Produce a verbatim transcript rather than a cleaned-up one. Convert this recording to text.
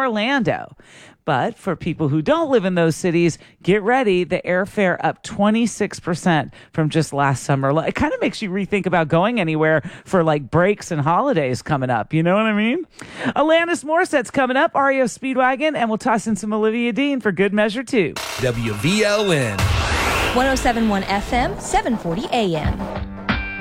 Orlando. But for people who don't live in those cities, get ready. The airfare up twenty-six percent from just last summer. It kind of makes you rethink about going anywhere for like breaks and holidays coming up. You know what I mean? Alanis Morissette's coming up, R E O Speedwagon, and we'll toss in some Olivia Dean for Good Measure too. W V L N. one oh seven point one F M, seven forty A M.